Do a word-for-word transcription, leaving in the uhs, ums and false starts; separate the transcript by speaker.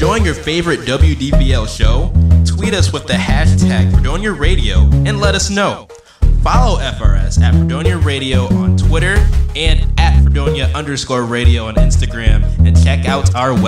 Speaker 1: enjoying your favorite W D B L show? Tweet us with the hashtag Fredonia Radio and let us know. Follow F R S at Fredonia Radio on Twitter and at Fredonia underscore radio on Instagram, and check out our website.